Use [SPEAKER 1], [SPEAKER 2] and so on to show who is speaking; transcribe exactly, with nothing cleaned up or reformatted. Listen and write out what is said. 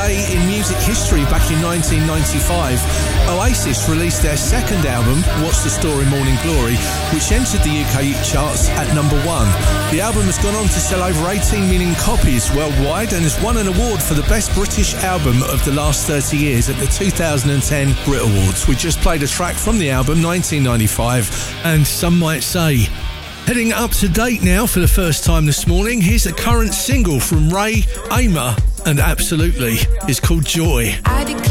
[SPEAKER 1] day in music history back in nineteen ninety-five. Oasis released their second album, What's the Story Morning Glory, which entered the U K charts at number one. The album has gone on to sell over eighteen million copies worldwide and has won an award for the best British album of the last thirty years at the two thousand ten Brit Awards. We just played a track from the album nineteen ninety-five, and some might say, heading up to date now for the first time this morning, here's the current single from Ray, Aimer and Absolutely. It's called Joy.
[SPEAKER 2] I declare